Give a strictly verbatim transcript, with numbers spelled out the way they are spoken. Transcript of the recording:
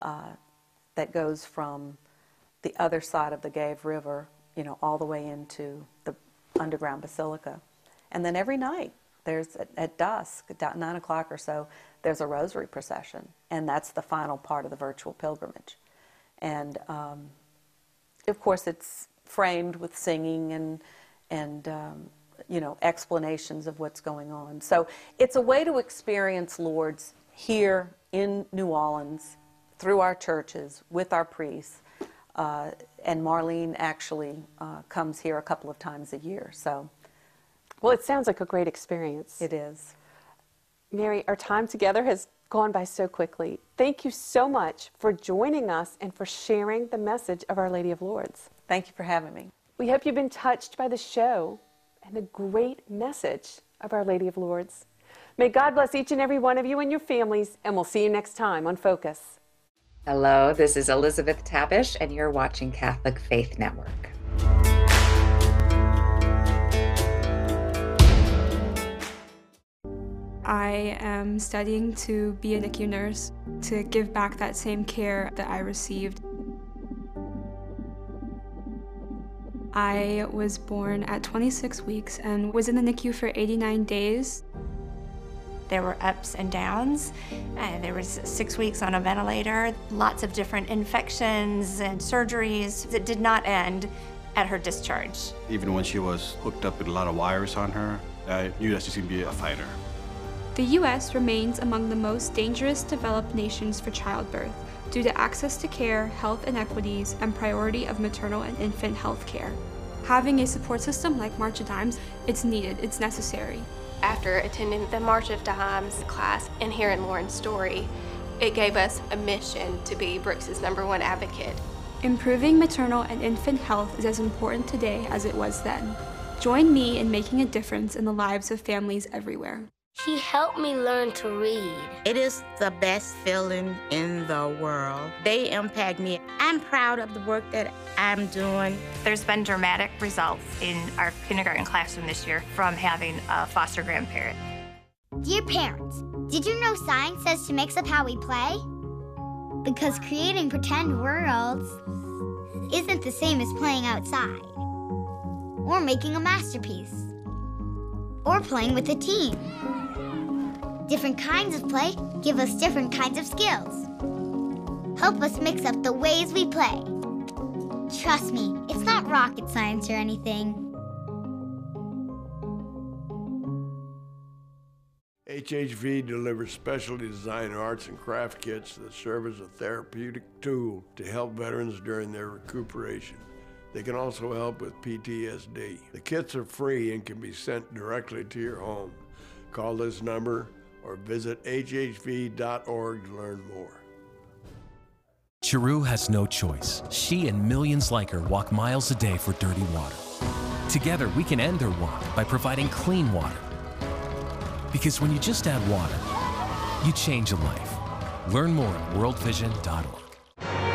uh, that goes from the other side of the Gave River, you know, all the way into the underground basilica. And then every night, there's at, at dusk, at nine o'clock or so, there's a rosary procession, and that's the final part of the virtual pilgrimage. And um, of course, it's framed with singing and and um, you know, explanations of what's going on. So it's a way to experience Lourdes here in New Orleans through our churches with our priests. Uh, and Marlene actually uh, comes here a couple of times a year. So, well, it sounds like a great experience. It is. Mary, our time together has gone by so quickly. Thank you so much for joining us and for sharing the message of Our Lady of Lourdes. Thank you for having me. We hope you've been touched by the show and the great message of Our Lady of Lourdes. May God bless each and every one of you and your families, and we'll see you next time on Focus. Hello, this is Elizabeth Tabish, and you're watching Catholic Faith Network. I am studying to be a N I C U nurse, to give back that same care that I received. I was born at twenty-six weeks and was in the N I C U for eighty-nine days. There were ups and downs. Uh, there was six weeks on a ventilator, lots of different infections and surgeries. It did not end at her discharge. Even when she was hooked up with a lot of wires on her, I knew that she was going to be a fighter. The U S remains among the most dangerous developed nations for childbirth due to access to care, health inequities, and priority of maternal and infant health care. Having a support system like March of Dimes, it's needed, it's necessary. After attending the March of Dimes class and hearing Lauren's story, it gave us a mission to be Brooks's number one advocate. Improving maternal and infant health is as important today as it was then. Join me in making a difference in the lives of families everywhere. She helped me learn to read. It is the best feeling in the world. They impact me. I'm proud of the work that I'm doing. There's been dramatic results in our kindergarten classroom this year from having a foster grandparent. Dear parents, did you know science says to mix up how we play? Because creating pretend worlds isn't the same as playing outside, or making a masterpiece, or playing with a team. Different kinds of play give us different kinds of skills. Help us mix up the ways we play. Trust me, it's not rocket science or anything. H H V delivers specially designed arts and craft kits that serve as a therapeutic tool to help veterans during their recuperation. They can also help with P T S D. The kits are free and can be sent directly to your home. Call this number or visit H H V dot org to learn more. Chiru has no choice. She and millions like her walk miles a day for dirty water. Together, we can end their walk by providing clean water. Because when you just add water, you change a life. Learn more at world vision dot org.